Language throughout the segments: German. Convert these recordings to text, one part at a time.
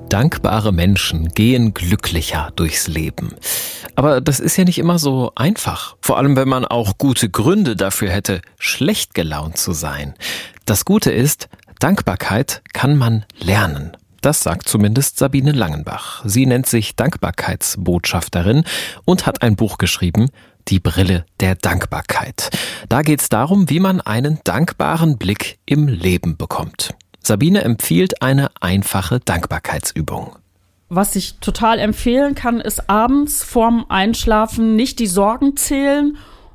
Dankbare Menschen gehen glücklicher durchs Leben. Aber das ist ja nicht immer so einfach. Vor allem, wenn man auch gute Gründe dafür hätte, schlecht gelaunt zu sein. Das Gute ist, Dankbarkeit kann man lernen. Das sagt zumindest Sabine Langenbach. Sie nennt sich Dankbarkeitsbotschafterin und hat ein Buch geschrieben, Die Brille der Dankbarkeit. Da geht es darum, wie man einen dankbaren Blick im Leben bekommt. Sabine empfiehlt eine einfache Dankbarkeitsübung. Was ich total empfehlen kann, ist abends vorm Einschlafen nicht die Sorgen zählen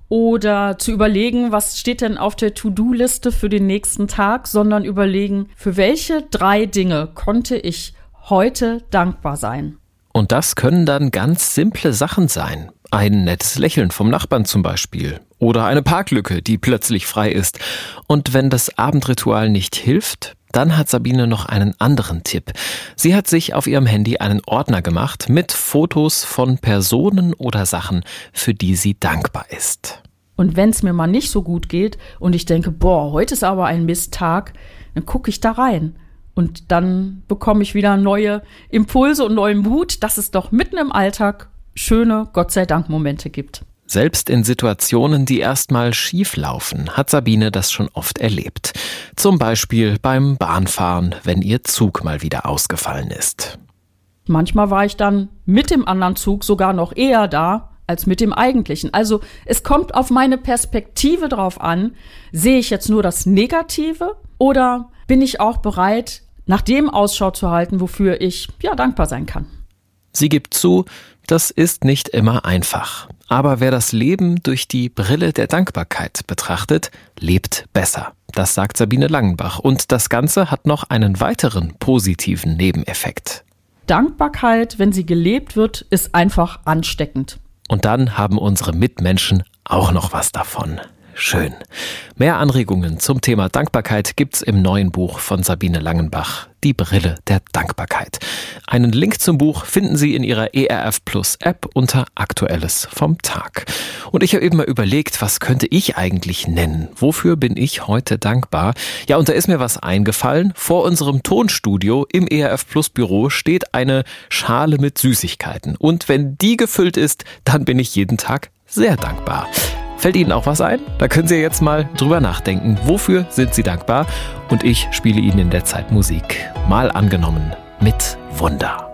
oder zu überlegen, was steht denn auf der To-Do-Liste für den nächsten Tag, sondern überlegen, für welche 3 Dinge konnte ich heute dankbar sein. Und das können dann ganz simple Sachen sein. Ein nettes Lächeln vom Nachbarn zum Beispiel. Oder eine Parklücke, die plötzlich frei ist. Und wenn das Abendritual nicht hilft, dann hat Sabine noch einen anderen Tipp. Sie hat sich auf ihrem Handy einen Ordner gemacht mit Fotos von Personen oder Sachen, für die sie dankbar ist. Und wenn es mir mal nicht so gut geht und ich denke, heute ist aber ein Misttag, dann gucke ich da rein. Und dann bekomme ich wieder neue Impulse und neuen Mut, dass es doch mitten im Alltag schöne Gott-sei-Dank-Momente gibt. Selbst in Situationen, die erstmal schief laufen, hat Sabine das schon oft erlebt. Zum Beispiel beim Bahnfahren, wenn ihr Zug mal wieder ausgefallen ist. Manchmal war ich dann mit dem anderen Zug sogar noch eher da als mit dem eigentlichen. Also es kommt auf meine Perspektive drauf an, sehe ich jetzt nur das Negative oder bin ich auch bereit, nach dem Ausschau zu halten, wofür ich dankbar sein kann. Sie gibt zu, das ist nicht immer einfach. Aber wer das Leben durch die Brille der Dankbarkeit betrachtet, lebt besser. Das sagt Sabine Langenbach. Und das Ganze hat noch einen weiteren positiven Nebeneffekt. Dankbarkeit, wenn sie gelebt wird, ist einfach ansteckend. Und dann haben unsere Mitmenschen auch noch was davon. Schön. Mehr Anregungen zum Thema Dankbarkeit gibt's im neuen Buch von Sabine Langenbach, Die Brille der Dankbarkeit. Einen Link zum Buch finden Sie in Ihrer ERF Plus App unter Aktuelles vom Tag. Und ich habe eben mal überlegt, was könnte ich eigentlich nennen? Wofür bin ich heute dankbar? Ja, und da ist mir was eingefallen. Vor unserem Tonstudio im ERF Plus Büro steht eine Schale mit Süßigkeiten. Und wenn die gefüllt ist, dann bin ich jeden Tag sehr dankbar. Fällt Ihnen auch was ein? Da können Sie jetzt mal drüber nachdenken. Wofür sind Sie dankbar? Und ich spiele Ihnen in der Zeit Musik. Mal angenommen mit Wunder.